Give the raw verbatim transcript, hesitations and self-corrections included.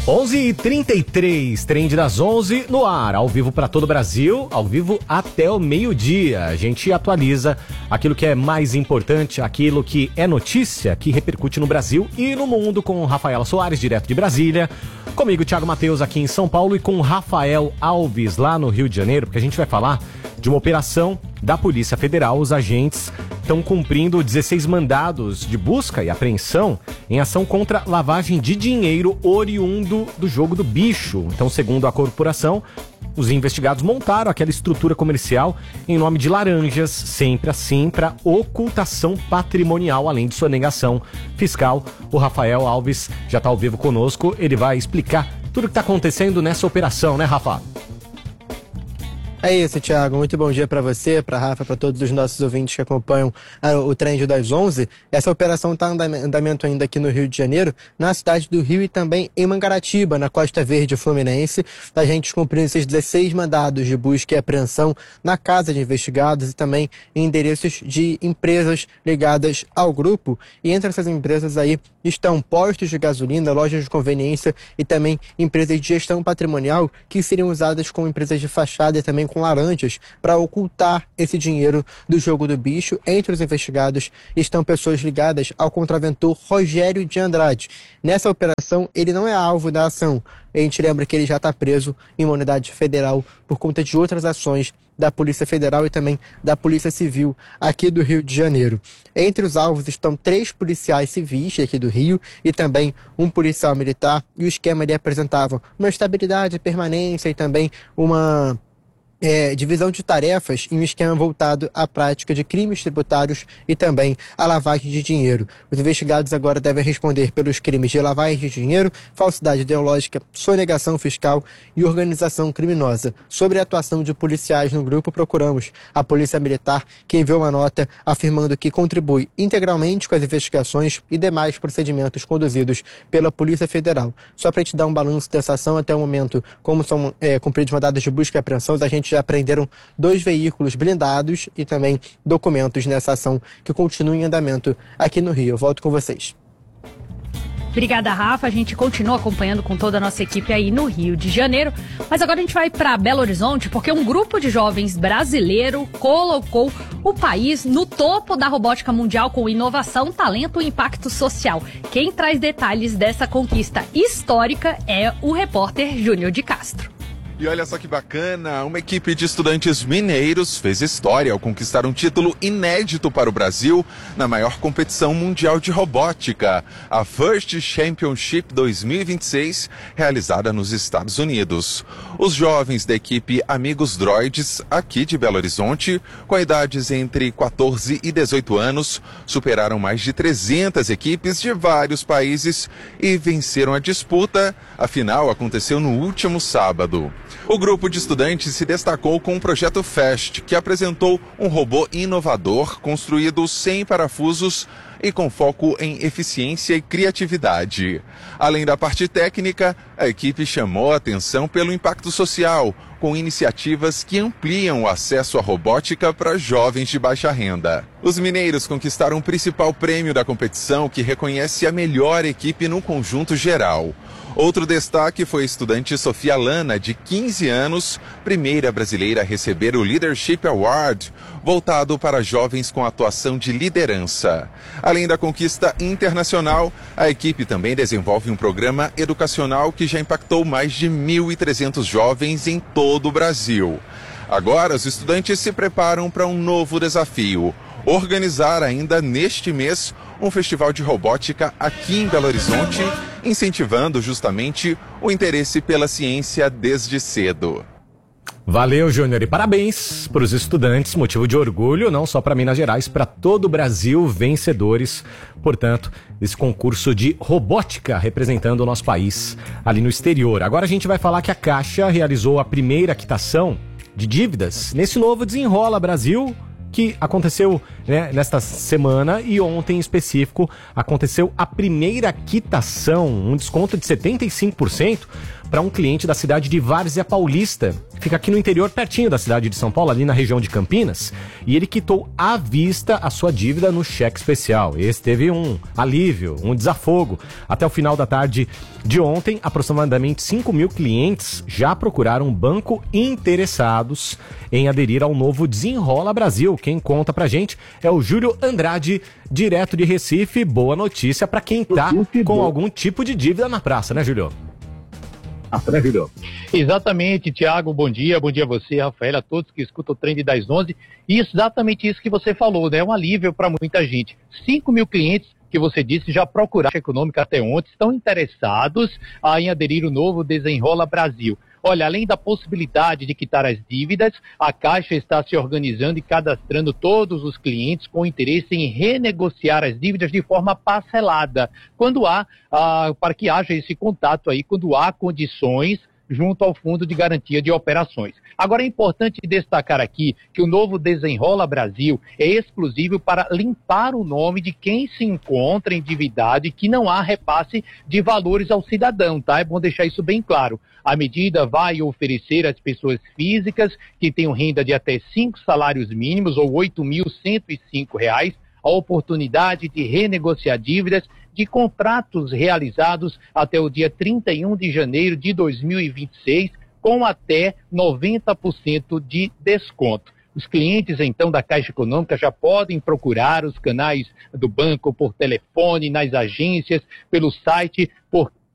onze e trinta e três, Trend das onze no ar, ao vivo para todo o Brasil, ao vivo até o meio-dia. A gente atualiza aquilo que é mais importante, aquilo que é notícia, que repercute no Brasil e no mundo, com Rafaela Soares, direto de Brasília. Comigo, Thiago Matheus, aqui em São Paulo, e com Rafael Alves, lá no Rio de Janeiro, porque a gente vai falar de uma operação da Polícia Federal. Os agentes estão cumprindo dezesseis mandados de busca e apreensão em ação contra lavagem de dinheiro oriundo do jogo do bicho. Então, segundo a corporação, os investigados montaram aquela estrutura comercial em nome de laranjas, sempre assim para ocultação patrimonial, além de sonegação fiscal. O Rafael Alves já está ao vivo conosco, ele vai explicar tudo o que está acontecendo nessa operação, né, Rafa? É isso, Thiago. Muito bom dia para você, para Rafa, para todos os nossos ouvintes que acompanham ah, o Trend das onze. Essa operação está em andamento ainda aqui no Rio de Janeiro, na cidade do Rio e também em Mangaratiba, na Costa Verde Fluminense. A gente cumprindo esses dezesseis mandados de busca e apreensão na casa de investigados e também em endereços de empresas ligadas ao grupo. E entre essas empresas aí estão postos de gasolina, lojas de conveniência e também empresas de gestão patrimonial que seriam usadas como empresas de fachada e também com laranjas para ocultar esse dinheiro do jogo do bicho. Entre os investigados estão pessoas ligadas ao contraventor Rogério de Andrade. Nessa operação, ele não é alvo da ação. A gente lembra que ele já está preso em uma unidade federal por conta de outras ações da Polícia Federal e também da Polícia Civil aqui do Rio de Janeiro. Entre os alvos estão três policiais civis aqui do Rio e também um policial militar, e o esquema ali apresentava uma estabilidade, permanência e também uma É, divisão de tarefas em um esquema voltado à prática de crimes tributários e também à lavagem de dinheiro. Os investigados agora devem responder pelos crimes de lavagem de dinheiro, falsidade ideológica, sonegação fiscal e organização criminosa. Sobre a atuação de policiais no grupo, procuramos a Polícia Militar, que enviou uma nota afirmando que contribui integralmente com as investigações e demais procedimentos conduzidos pela Polícia Federal. Só para te dar um balanço dessa ação até o momento, como são é, cumpridos mandados de busca e apreensão, a gente já apreenderam dois veículos blindados e também documentos nessa ação que continua em andamento aqui no Rio. Eu volto com vocês. Obrigada, Rafa. A gente continua acompanhando com toda a nossa equipe aí no Rio de Janeiro. Mas agora a gente vai para Belo Horizonte, porque um grupo de jovens brasileiro colocou o país no topo da robótica mundial com inovação, talento e impacto social. Quem traz detalhes dessa conquista histórica é o repórter Júnior de Castro. E olha só que bacana, uma equipe de estudantes mineiros fez história ao conquistar um título inédito para o Brasil na maior competição mundial de robótica, a First Championship dois mil e vinte e seis, realizada nos Estados Unidos. Os jovens da equipe Amigos Droids, aqui de Belo Horizonte, com idades entre quatorze e dezoito anos, superaram mais de trezentas equipes de vários países e venceram a disputa. A final aconteceu no último sábado. O grupo de estudantes se destacou com o projeto FAST, que apresentou um robô inovador construído sem parafusos e com foco em eficiência e criatividade. Além da parte técnica, a equipe chamou a atenção pelo impacto social, com iniciativas que ampliam o acesso à robótica para jovens de baixa renda. Os mineiros conquistaram o principal prêmio da competição, que reconhece a melhor equipe no conjunto geral. Outro destaque foi a estudante Sofia Lana, de quinze anos, primeira brasileira a receber o Leadership Award, voltado para jovens com atuação de liderança. Além da conquista internacional, a equipe também desenvolve um programa educacional que já impactou mais de mil e trezentos jovens em todo o Brasil. Agora, os estudantes se preparam para um novo desafio: organizar ainda neste mês um festival de robótica aqui em Belo Horizonte, incentivando justamente o interesse pela ciência desde cedo. Valeu, Júnior, e parabéns para os estudantes, motivo de orgulho, não só para Minas Gerais, para todo o Brasil, vencedores, portanto, desse concurso de robótica representando o nosso país ali no exterior. Agora a gente vai falar que a Caixa realizou a primeira quitação de dívidas nesse novo Desenrola Brasil, que aconteceu, né, nesta semana, e ontem em específico aconteceu a primeira quitação, um desconto de setenta e cinco por cento para um cliente da cidade de Várzea Paulista. Fica aqui no interior, pertinho da cidade de São Paulo, ali na região de Campinas. E ele quitou à vista a sua dívida no cheque especial. Esse teve um alívio, um desafogo. Até o final da tarde de ontem, aproximadamente cinco mil clientes já procuraram um banco interessados em aderir ao novo Desenrola Brasil. Quem conta pra gente é o Júlio Andrade, direto de Recife. Boa notícia para quem tá com algum tipo de dívida na praça, né, Júlio? Ah, né, Júlio? Exatamente, Tiago, bom dia, bom dia a você, Rafael, a todos que escutam o Trend das onze. E exatamente isso que você falou, né? É um alívio para muita gente. cinco mil clientes que você disse já procuraram a Caixa Econômica até ontem, estão interessados ah, em aderir ao novo Desenrola Brasil. Olha, além da possibilidade de quitar as dívidas, a Caixa está se organizando e cadastrando todos os clientes com interesse em renegociar as dívidas de forma parcelada, quando há, ah, para que haja esse contato aí, quando há condições junto ao Fundo de Garantia de Operações. Agora é importante destacar aqui que o novo Desenrola Brasil é exclusivo para limpar o nome de quem se encontra endividado e que não há repasse de valores ao cidadão, tá? É bom deixar isso bem claro. A medida vai oferecer às pessoas físicas que tenham renda de até cinco salários mínimos ou oito mil cento e cinco reais a oportunidade de renegociar dívidas de contratos realizados até o dia trinta e um de janeiro de dois mil e vinte e seis, com até noventa por cento de desconto. Os clientes, então, da Caixa Econômica já podem procurar os canais do banco por telefone, nas agências, pelo site, por